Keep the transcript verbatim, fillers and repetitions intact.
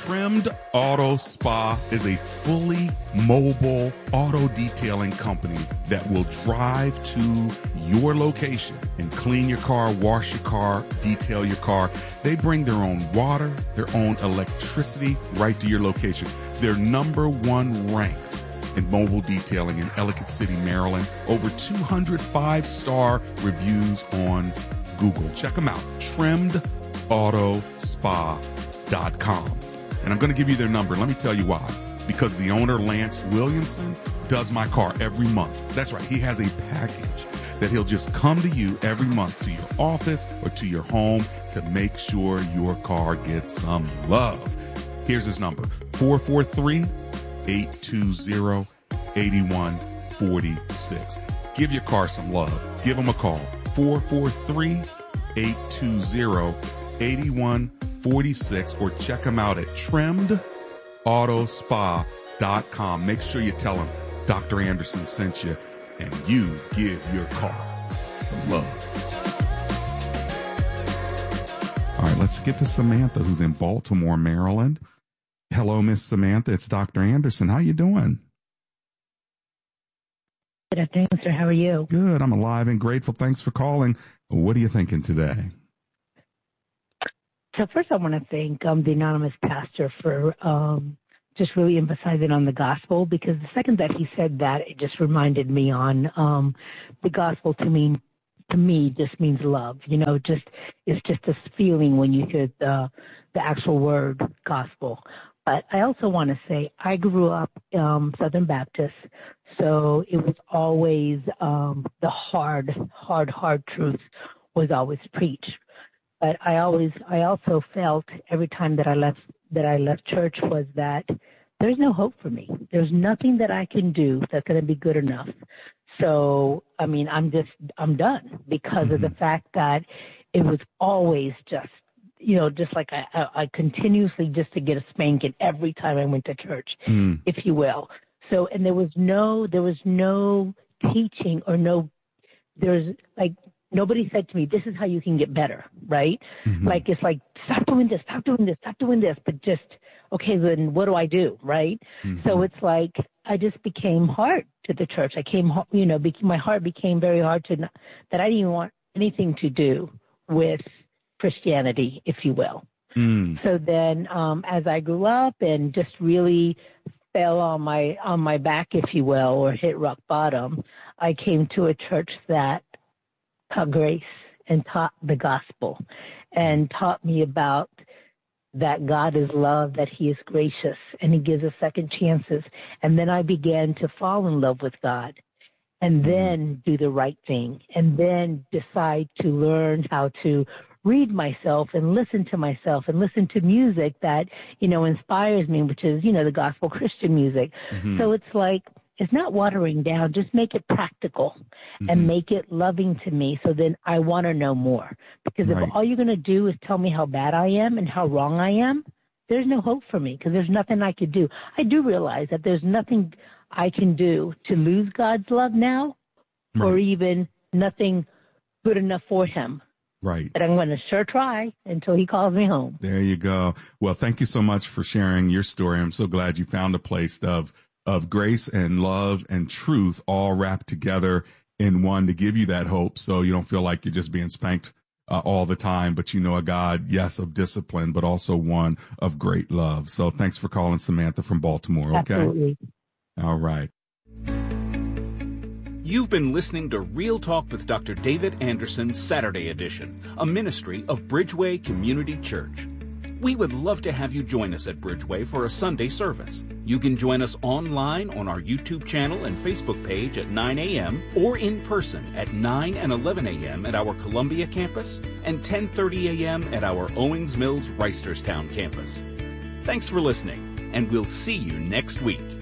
Trimmed Auto Spa is a fully mobile auto detailing company that will drive to your location and clean your car, wash your car, detail your car. They bring their own water, their own electricity right to your location. They're number one ranked in mobile detailing in Ellicott City, Maryland. Over two hundred five-star reviews on Google. Check them out, trimmed auto spa dot com. And I'm going to give you their number. Let me tell you why. Because the owner, Lance Williamson, does my car every month. That's right. He has a package that he'll just come to you every month to your office or to your home to make sure your car gets some love. Here's his number, four four three, eight two zero, eight one four six. Give your car some love. Give him a call, four four three, eight two zero, eight one forty-six, or check them out at trimmed auto spa dot com. Make sure you tell them Doctor Anderson sent you, and you give your car some love. All right, let's get to Samantha, who's in Baltimore, Maryland. Hello, Miss Samantha. It's Doctor Anderson. How you doing? Good afternoon, sir. How are you? Good. I'm alive and grateful. Thanks for calling. What are you thinking today? So first I want to thank um, the anonymous pastor for um, just really emphasizing on the gospel, because the second that he said that, it just reminded me on um, the gospel to me, to me just means love. You know, just it's just this feeling when you hear the, the actual word gospel. But I also want to say I grew up um, Southern Baptist, so it was always um, the hard, hard, hard truth was always preached. But I always, I also felt every time that I left, that I left church was that there's no hope for me. There's nothing that I can do that's going to be good enough. So, I mean, I'm just, I'm done because mm-hmm. of the fact that it was always just, you know, just like I, I, I continuously just to get a spanking every time I went to church, mm. if you will. So, and there was no, there was no teaching or no, there's like, nobody said to me, this is how you can get better, right? Mm-hmm. Like, it's like, stop doing this, stop doing this, stop doing this, but just, okay, then what do I do, right? Mm-hmm. So it's like, I just became hard to the church. I came, you know, be, my heart became very hard to, that I didn't even want anything to do with Christianity, if you will. Mm. So then um, as I grew up and just really fell on my, on my back, if you will, or hit rock bottom, I came to a church that taught grace and taught the gospel and taught me about that God is love, that he is gracious, and he gives us second chances. And then I began to fall in love with God and then do the right thing and then decide to learn how to read myself and listen to myself and listen to music that, you know, inspires me, which is, you know, the gospel Christian music. Mm-hmm. So it's like, it's not watering down, just make it practical mm-hmm. and make it loving to me. So then I want to know more, because right. if all you're going to do is tell me how bad I am and how wrong I am, there's no hope for me, because there's nothing I could do. I do realize that there's nothing I can do to lose God's love now right. or even nothing good enough for him. Right. But I'm going to sure try until he calls me home. There you go. Well, thank you so much for sharing your story. I'm so glad you found a place of of grace and love and truth all wrapped together in one to give you that hope, so you don't feel like you're just being spanked uh, all the time, but you know a God, yes, of discipline, but also one of great love. So thanks for calling, Samantha from Baltimore. Okay. Absolutely. All right. You've been listening to Real Talk with Doctor David Anderson, Saturday edition, a ministry of Bridgeway Community Church. We would love to have you join us at Bridgeway for a Sunday service. You can join us online on our YouTube channel and Facebook page at nine a.m. or in person at nine and eleven a.m. at our Columbia campus and ten thirty a.m. at our Owings Mills Reisterstown campus. Thanks for listening, and we'll see you next week.